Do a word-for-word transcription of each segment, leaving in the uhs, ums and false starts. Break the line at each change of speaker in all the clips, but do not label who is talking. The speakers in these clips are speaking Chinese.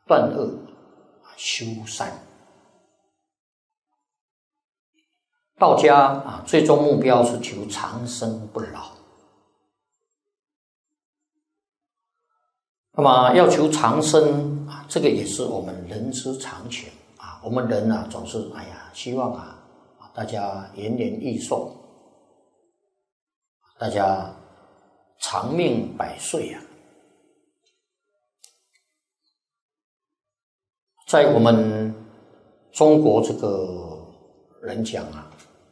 断恶修善。道家啊，最终目标是求长生不老。那么要求长生啊，这个也是我们人之常情啊。我们人啊，总是哎呀，希望啊，大家延年益寿，大家长命百岁啊。在我们中国这个人讲啊，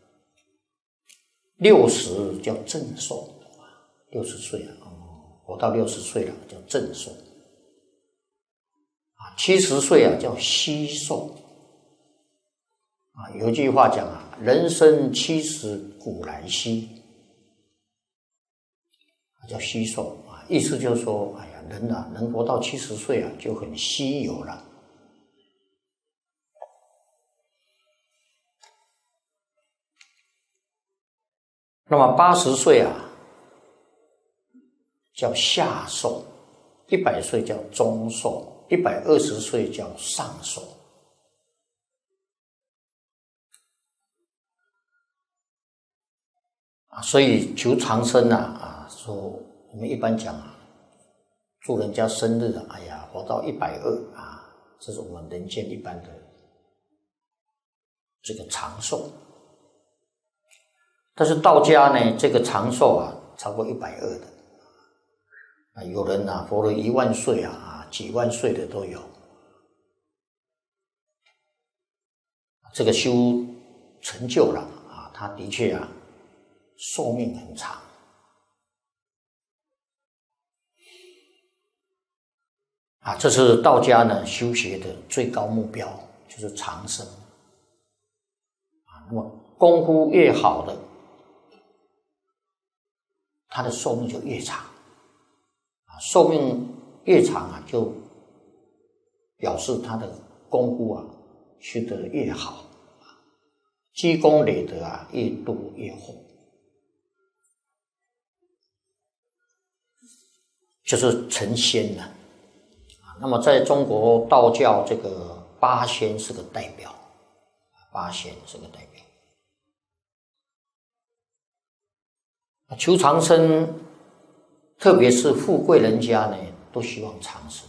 六十叫正寿，六十岁啊。活到六十岁了叫正寿，啊，七十岁啊叫稀寿，啊，有一句话讲啊，人生七十古来稀，叫稀寿啊，意思就是说，哎呀，人啊能活到七十岁啊就很稀有了。那么八十岁啊叫下寿，一百岁叫中寿，一百二十岁叫上寿。啊，所以求长生啊，啊，说我们一般讲啊，祝人家生日啊，哎呀，活到一百二啊，这是我们人间一般的这个长寿。但是道家呢，这个长寿啊，超过一百二的。啊，有人啊活了一万岁啊，几万岁的都有。这个修成就了啊，他的确啊寿命很长。啊，这是道家呢修学的最高目标，就是长生。啊，那么功夫越好的，他的寿命就越长。寿命越长啊，就表示他的功夫啊修得越好，积功累德啊越多越厚，就是成仙了。那么在中国道教，这个八仙是个代表，八仙是个代表。求长生，特别是富贵人家呢，都希望长生。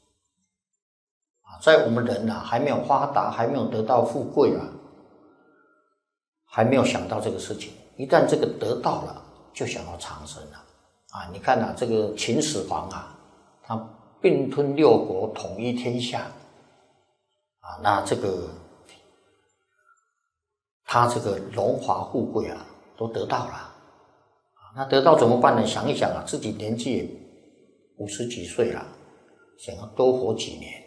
在我们人啊还没有发达，还没有得到富贵啊，还没有想到这个事情。一旦这个得到了，就想要长生了。啊，你看啊，这个秦始皇啊，他并吞六国，统一天下。啊，那这个他这个荣华富贵啊，都得到了。那得到怎么办呢？想一想啊，自己年纪也五十几岁了，想要多活几年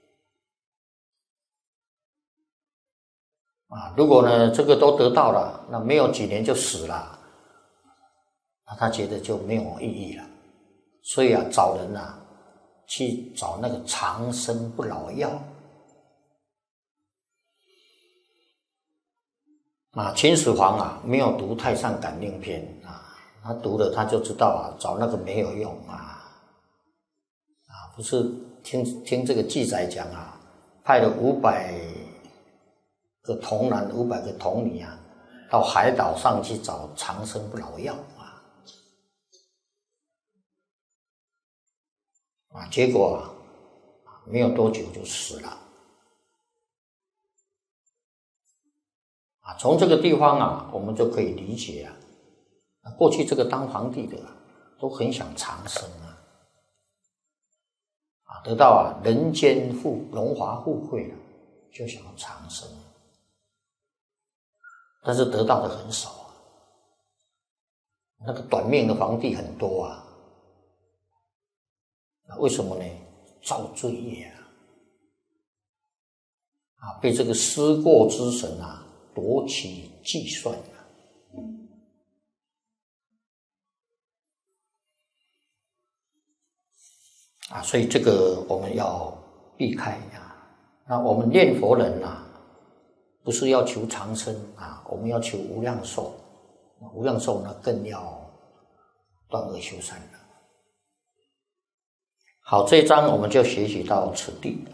啊。如果呢这个都得到了，那没有几年就死了，那他觉得就没有意义了。所以啊，找人啊去找那个长生不老药啊。秦始皇啊没有读《太上感应篇》啊。他读了他就知道啊，找那个没有用啊，啊，不是听听这个记载讲啊，派了五百个童男、五百个童女啊，到海岛上去找长生不老药啊，啊，结果啊，没有多久就死了。啊，从这个地方啊，我们就可以理解啊。过去这个当皇帝的啊，都很想长生啊，啊，得到啊人间富荣华富贵了，就想要长生，但是得到的很少啊。那个短命的皇帝很多啊，为什么呢？造罪业啊，啊，被这个思过之神啊夺其计算啊。啊，所以这个我们要避开啊。那我们念佛人啊，不是要求长生啊，我们要求无量寿。无量寿呢，更要断恶修善了。好，这一章我们就学习到此地。